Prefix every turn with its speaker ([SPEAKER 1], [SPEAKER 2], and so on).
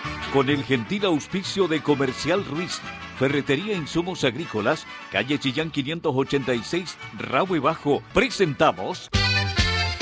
[SPEAKER 1] Con el gentil auspicio de Comercial Ruiz, Ferretería Insumos Agrícolas, calle Chillán 586, Rahue Bajo, presentamos